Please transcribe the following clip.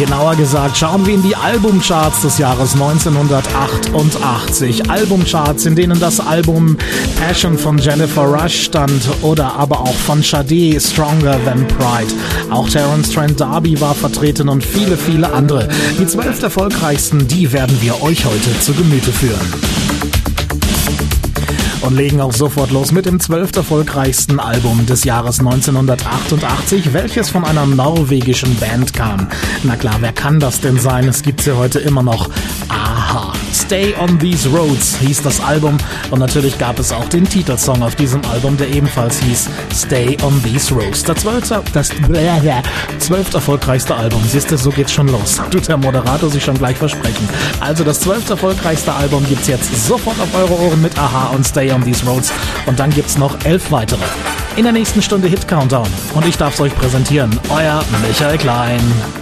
Genauer gesagt, schauen wir in die Albumcharts des Jahres 1988. Albumcharts, in denen das Album Passion von Jennifer Rush stand oder aber auch von Sade, Stronger Than Pride. Auch Terence Trent D'Arby war vertreten und viele, viele andere. Die 12 erfolgreichsten, die werden wir euch heute zu Gemüte führen. Und legen auch sofort los mit dem 12 erfolgreichsten Album des Jahres 1988, welches von einer norwegischen Band kam. Na klar, wer kann das denn sein? Es gibt sie heute immer noch. Aha. Stay on These Roads hieß das Album und natürlich gab es auch den Titelsong auf diesem Album, der ebenfalls hieß Stay on These Roads. Das 12. erfolgreichste Album. Siehst du, so geht's schon los. Tut der Moderator sich schon gleich versprechen. Also das 12. erfolgreichste Album gibt's jetzt sofort auf eure Ohren mit Aha und Stay on These Roads und dann gibt's noch 11 weitere. In der nächsten Stunde Hit Countdown und ich darf's euch präsentieren. Euer Michael Klein.